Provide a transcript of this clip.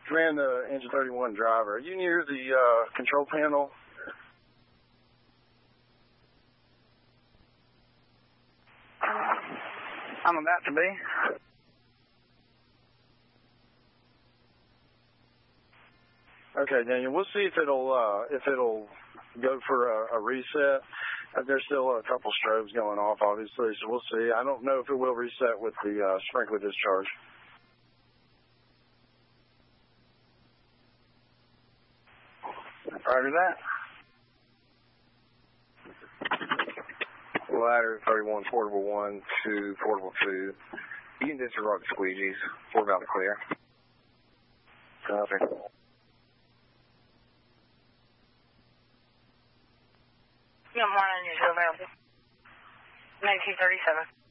Command Engine 31 driver. Are you near the control panel? I'm about to be. Okay, Daniel. We'll see if it'll go for a reset. There's still a couple strobes going off, obviously, so we'll see. I don't know if it will reset with the sprinkler discharge. Roger that. Ladder 31, portable 1 to portable 2. You can disregard the squeegees. We're about to clear. Copy. Yeah, morning is available. 1937.